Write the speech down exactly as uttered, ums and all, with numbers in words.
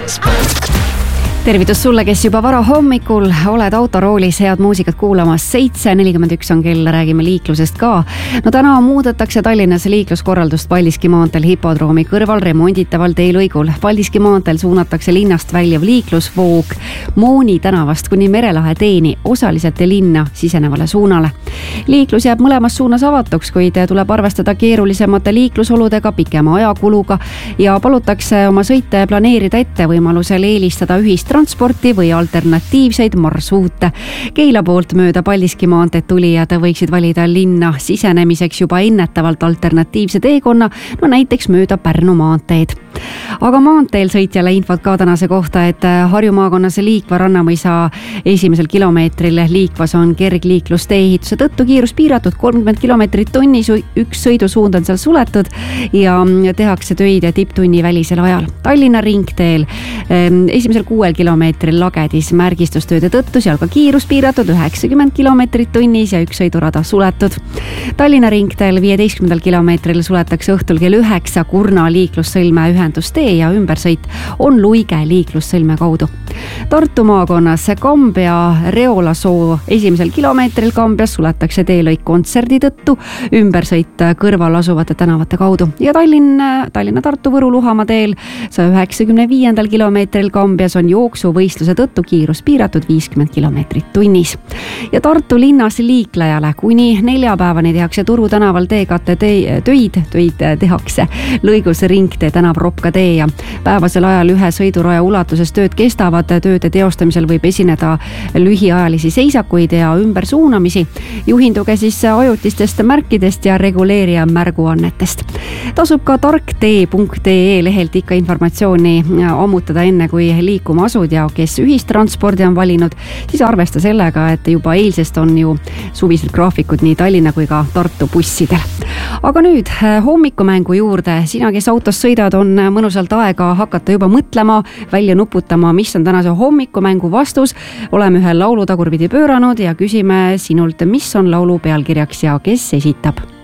Tervitus sulle, kes juba vara hommikul oled autoroolis head muusikat kuulamas. seitse nelikümmend üks on kell, räägime liiklusest ka. No täna muudetakse Tallinnas liikluskorraldust Paldiski maanteel hipodroomi kõrval remonditaval teelõigul. Paldiski maanteel suunatakse linnast väljav liiklusvoog Mooni tänavast kuni Merelahe teeni osaliselt linna sisenevale suunale. Liiklus jääb mõlemas suunas avatuks, kuid tuleb arvestada keerulisemate liiklusoludega, pikema ajakuluga ja palutakse oma sõite planeerida ette, võimalusel eelistada ühist transporti või alternatiivseid marsruute. Keila poolt mööda Paldiski maanteed tulijad võiksid valida linna sisenemiseks juba ennetavalt alternatiivse teekonna, no näiteks mööda Pärnu maanteed. Aga maanteel sõitjale infot ka tänase kohta, et Harju maakonnas Liikva Rannamõisa esimesel kilomeetril Liikvas on kergliiklustee ehituse tõttu kiirus piiratud kolmkümmend kilomeetrit tunnis, üks sõidusuund on seal suletud ja tehakse töid tipptunni välisel ajal. Tallinna ringteel esimesel kuuel kilomeetril Lagedis märgistustööde tõttu seal ka kiirus piiratud üheksakümmend kilomeetrit tunnis ja üks sõidurada suletud. Tallinna ringteel viieteistkümnendal kilomeetril suletakse õhtul kell üheksa Kurna liiklussõlme ühendustee ja ümbersõit on Luige liiklussõlme kaudu. Tartu maakonnas Kambja Reolasoo esimesel kilomeetril Kambjas suletakse teelõik kontserdi tõttu, ümbersõit kõrval asuvate tänavate kaudu. Ja Tallinn, Tallinna Tartu Võru Luhamaa teel saja üheksakümne viiendal kilomeetril Kambjas on jooksuvõistluse tõttu kiirus piiratud viiskümmend kilomeetrit tunnis. Ja Tartu linnas liiklejale kuni neljapäevani tehakse Turu tänaval teekatte tee, töid, töid tehakse lõigus ringtee tänav Ropka tee ja päevasel ajal ühe sõiduraja ulatuses tööd kestavad. Tööde teostamisel võib esineda lühiajalisi seisakuid ja ümbersuunamisi. Juhinduge siis ajutistest märkidest ja reguleerija märguannetest. Tasub ka tarktee punkt ee lehelt ikka informatsiooni ammutada enne, kui liikuma asud ja kes ühistranspordi on valinud, siis arvesta sellega, et juba eilsest on ju suvised graafikud nii Tallinna kui ka Tartu bussidel. Aga nüüd hommikumängu juurde. Sina, kes autos sõidad, on mõnusalt aega hakata juba mõtlema, välja nuputama, mis on tänase hommikumängu vastus. Oleme ühe laulu tagurpidi pööranud ja küsime sinult, mis on laulu pealkirjaks ja kes esitab.